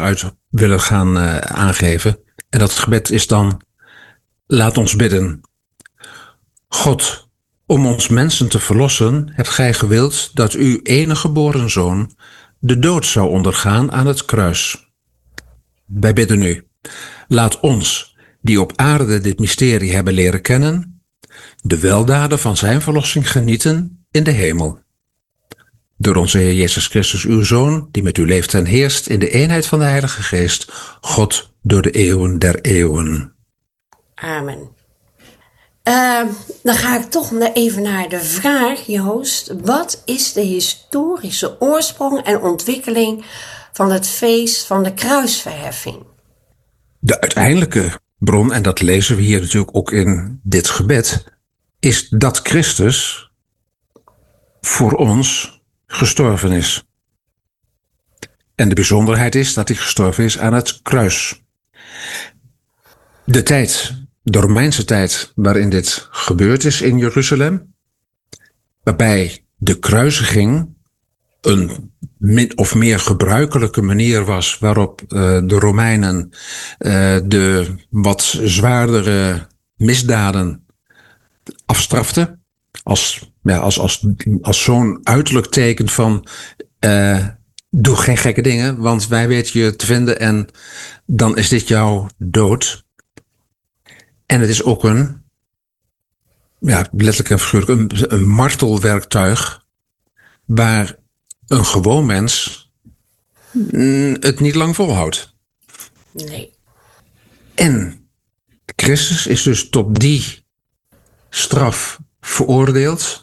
uit willen gaan aangeven. En dat gebed is dan: laat ons bidden. God, om ons mensen te verlossen, hebt gij gewild dat uw enige geboren zoon de dood zou ondergaan aan het kruis. Wij bidden u, laat ons, die op aarde dit mysterie hebben leren kennen, de weldaden van zijn verlossing genieten in de hemel. Door onze Heer Jezus Christus, uw Zoon, die met u leeft en heerst in de eenheid van de Heilige Geest, God door de eeuwen der eeuwen. Amen. Dan ga ik toch even naar de vraag, Joost. Wat is de historische oorsprong en ontwikkeling van het feest van de kruisverheffing? De uiteindelijke bron, en dat lezen we hier natuurlijk ook in dit gebed, is dat Christus voor ons gestorven is. En de bijzonderheid is dat hij gestorven is aan het kruis. De Romeinse tijd waarin dit gebeurd is in Jeruzalem, waarbij de kruisiging een min of meer gebruikelijke manier was waarop de Romeinen de wat zwaardere misdaden afstraften. Als zo'n uiterlijk teken van doe geen gekke dingen, want wij weten je te vinden en dan is dit jouw dood. En het is ook letterlijk en figuurlijk een martelwerktuig waar een gewoon mens het niet lang volhoudt. Nee. En Christus is dus tot die straf veroordeeld.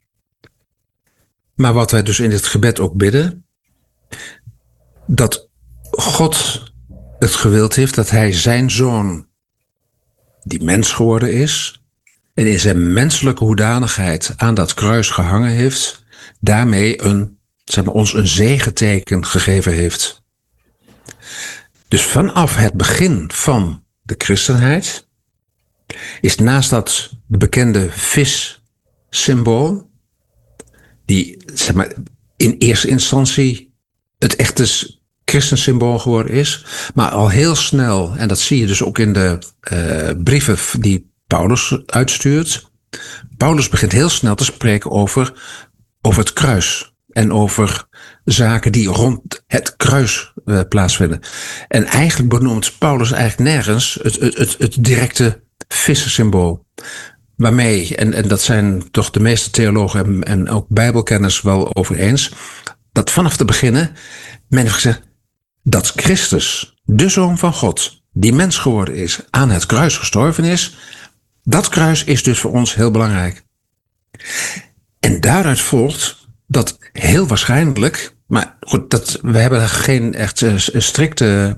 Maar wat wij dus in dit gebed ook bidden, dat God het gewild heeft dat hij zijn zoon, die mens geworden is en in zijn menselijke hoedanigheid aan dat kruis gehangen heeft, daarmee ons een zegenteken gegeven heeft. Dus vanaf het begin van de christenheid is naast dat de bekende vis-symbool, die in eerste instantie het echte christensymbool geworden is, maar al heel snel, en dat zie je dus ook in de brieven die Paulus uitstuurt. Paulus begint heel snel te spreken over het kruis en over zaken die rond het kruis plaatsvinden. En eigenlijk benoemt Paulus eigenlijk nergens het directe vissensymbool. Waarmee, en dat zijn toch de meeste theologen en ook bijbelkenners wel over eens, dat vanaf te beginnen men heeft gezegd dat Christus, de Zoon van God, die mens geworden is, aan het kruis gestorven is. Dat kruis is dus voor ons heel belangrijk. En daaruit volgt dat heel waarschijnlijk, maar goed, we hebben geen echt strikte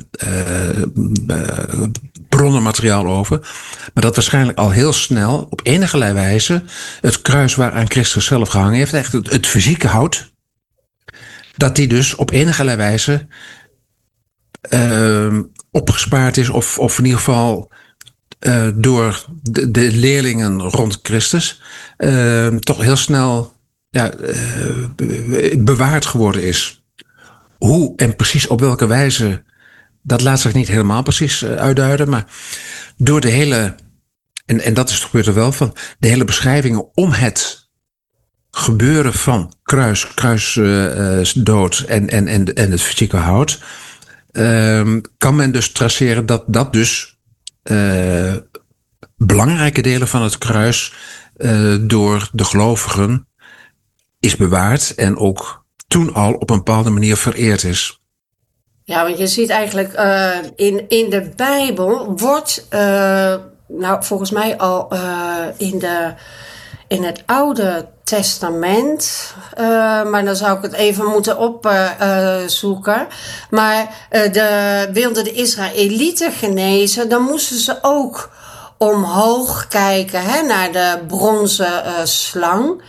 bronnenmateriaal over, maar dat waarschijnlijk al heel snel op enige wijze het kruis waaraan Christus zelf gehangen heeft, echt het fysieke hout, dat die dus op enige wijze opgespaard is, of in ieder geval door de leerlingen rond Christus toch heel snel bewaard geworden is. Hoe en precies op welke wijze, dat laat zich niet helemaal precies uitduiden, maar door de hele, en dat is gebeurd er wel van, de hele beschrijvingen om het gebeuren van kruisdood en het fysieke hout, kan men dus traceren dat dus belangrijke delen van het kruis door de gelovigen is bewaard en ook toen al op een bepaalde manier vereerd is. Ja, want je ziet eigenlijk in de Bijbel wordt volgens mij al in het Oude Testament, maar dan zou ik het even moeten opzoeken. Maar wilden de Israëlieten genezen, dan moesten ze ook omhoog kijken naar de bronzen slang.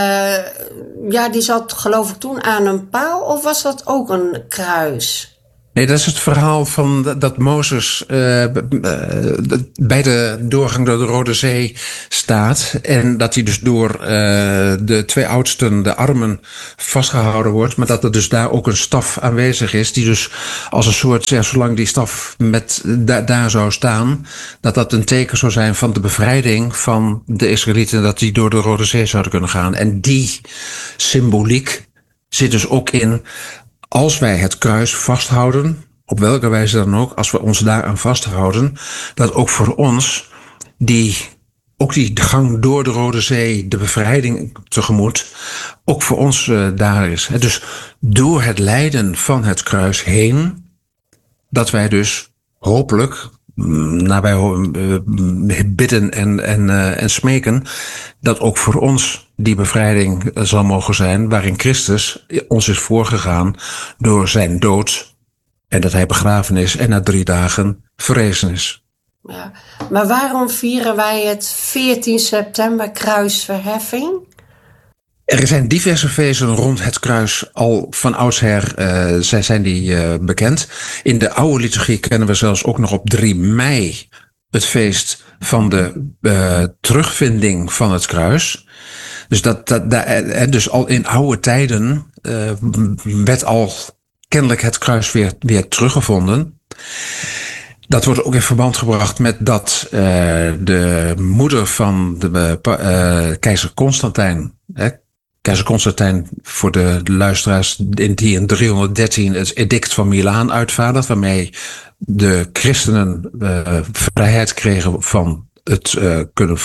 Die zat geloof ik toen aan een paal, of was dat ook een kruis? Nee, dat is het verhaal van dat Mozes bij de doorgang door de Rode Zee staat. En dat hij dus door de 2 oudsten, de armen, vastgehouden wordt. Maar dat er dus daar ook een staf aanwezig is. Die dus als een soort, zolang die staf daar zou staan. Dat een teken zou zijn van de bevrijding van de Israëlieten. Dat die door de Rode Zee zouden kunnen gaan. En die symboliek zit dus ook in. Als wij het kruis vasthouden, op welke wijze dan ook, als we ons daaraan vasthouden, dat ook voor ons die gang door de Rode Zee, de bevrijding tegemoet, ook voor ons daar is. Dus door het lijden van het kruis heen, dat wij dus hopelijk, naar wij bidden en smeken, dat ook voor ons die bevrijding zal mogen zijn, waarin Christus ons is voorgegaan door zijn dood en dat hij begraven is en na 3 dagen verrezen is. Ja, maar waarom vieren wij het 14 september kruisverheffing? Er zijn diverse feesten rond het kruis al van oudsher zijn die bekend. In de oude liturgie kennen we zelfs ook nog op 3 mei het feest van de terugvinding van het kruis. Dus dus al in oude tijden werd al kennelijk het kruis weer teruggevonden. Dat wordt ook in verband gebracht met dat de moeder van de keizer Constantijn, keizer Constantijn, voor de luisteraars, die in 313 het edict van Milaan uitvaardigt, waarmee de christenen vrijheid kregen van het kunnen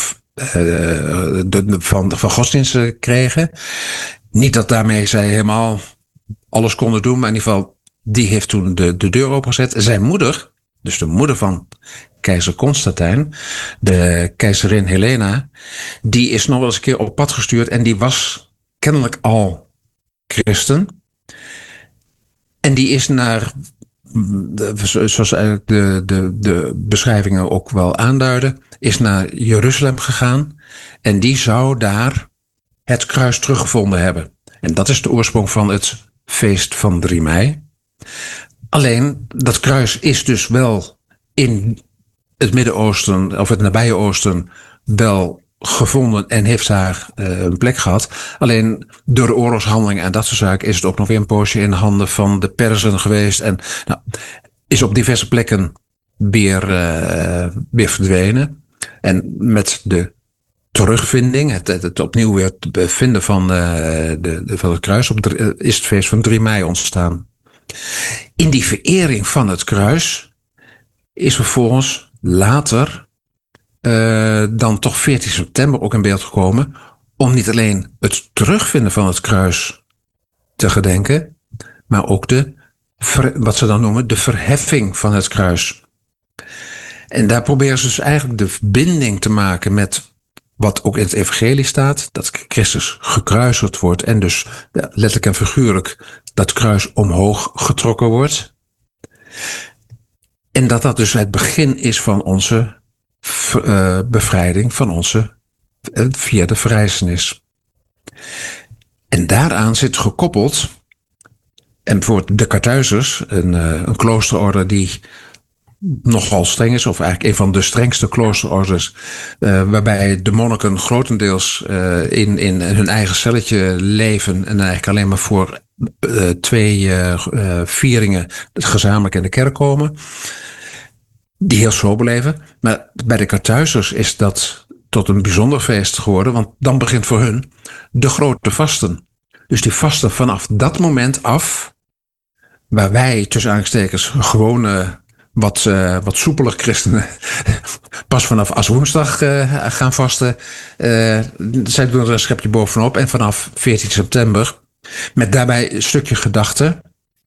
van godsdiensten kregen. Niet dat daarmee zij helemaal alles konden doen, maar in ieder geval, die heeft toen de deur opengezet. Zijn moeder, dus de moeder van keizer Constantijn, de keizerin Helena, die is nog wel eens een keer op pad gestuurd en die was kennelijk al christen. En die is naar, zoals eigenlijk de beschrijvingen ook wel aanduiden, is naar Jeruzalem gegaan en die zou daar het kruis teruggevonden hebben. En dat is de oorsprong van het feest van 3 mei. Alleen, dat kruis is dus wel in het Midden-Oosten of het nabije Oosten wel gevonden en heeft daar een plek gehad. Alleen door de oorlogshandelingen en dat soort zaken is het ook nog weer een poosje in de handen van de Perzen geweest. En is op diverse plekken weer verdwenen. En met de terugvinding, het opnieuw weer vinden van het kruis, is het feest van 3 mei ontstaan. In die verering van het kruis is vervolgens later dan toch 14 september ook in beeld gekomen om niet alleen het terugvinden van het kruis te gedenken, maar ook wat ze dan noemen de verheffing van het kruis. En daar proberen ze dus eigenlijk de verbinding te maken met wat ook in het evangelie staat, dat Christus gekruisigd wordt en dus letterlijk en figuurlijk dat kruis omhoog getrokken wordt. En dat dus het begin is van onze bevrijding, van onze via de verrijzenis. En daaraan zit gekoppeld, en bijvoorbeeld de Karthuizers, een kloosterorde die nogal streng is, of eigenlijk een van de strengste kloosterorders, waarbij de monniken grotendeels in hun eigen celletje leven en eigenlijk alleen maar voor 2 vieringen gezamenlijk in de kerk komen, die heel sober leven. Maar bij de Karthuizers is dat tot een bijzonder feest geworden, want dan begint voor hun de grote vasten. Dus die vasten vanaf dat moment af, waar wij tussen aanstekens gewone wat soepeler christenen pas vanaf Aswoensdag gaan vasten. Zij doen er een schepje bovenop en vanaf 14 september met daarbij een stukje gedachte.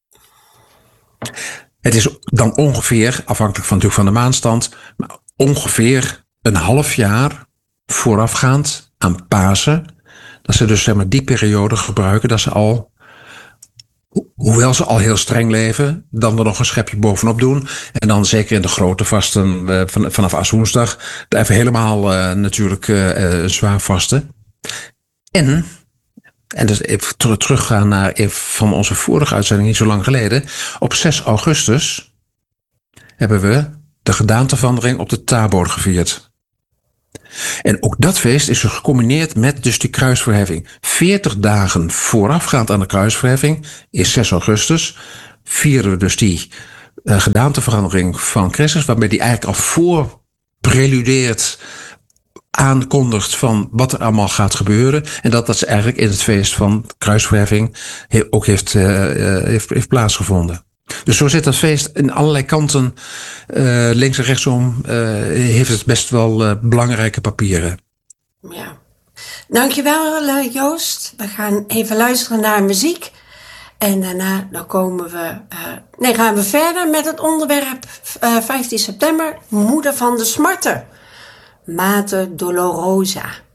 Het is dan ongeveer, afhankelijk van de maanstand, maar ongeveer een half jaar voorafgaand aan Pasen, dat ze dus zeg maar die periode gebruiken, dat ze al, hoewel ze al heel streng leven, dan er nog een schepje bovenop doen. En dan zeker in de grote vasten vanaf Aswoensdag, even helemaal natuurlijk zwaar vasten. En en dus even teruggaan naar een van onze vorige uitzendingen, niet zo lang geleden. Op 6 augustus hebben we de gedaanteverandering op de Tabor gevierd. En ook dat feest is dus gecombineerd met dus die kruisverheffing. 40 dagen voorafgaand aan de kruisverheffing, is 6 augustus, vieren we dus die gedaanteverandering van Christus, waarbij die eigenlijk al voorpreludeert, aankondigt van wat er allemaal gaat gebeuren. En dat ze eigenlijk in het feest van kruisverheffing ook heeft plaatsgevonden. Dus zo zit dat feest in allerlei kanten, links en rechtsom, heeft het best wel belangrijke papieren. Ja. Dankjewel Joost. We gaan even luisteren naar muziek. En daarna dan gaan we verder met het onderwerp 15 september, Moeder van de Smarten. Mater Dolorosa.